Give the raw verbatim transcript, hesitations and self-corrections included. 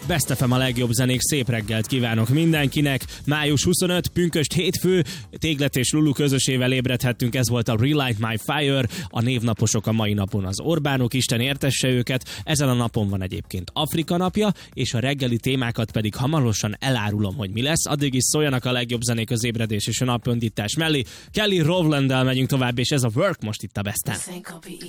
Best ef em a legjobb zenék, szép reggelt kívánok mindenkinek. május huszonötödike, pünkösd hétfő, Téglet és Lulu közösével ébredhettünk, ez volt a Relight My Fire, a névnaposok a mai napon az Orbánok, Isten értesse őket. Ezen a napon van egyébként Afrika napja, és a reggeli témákat pedig hamarosan elárulom, hogy mi lesz. Addig is szóljanak a legjobb zenék az ébredés és a napöndítás mellé. Kelly Rowland-del megyünk tovább, és ez a Work most itt a Besten.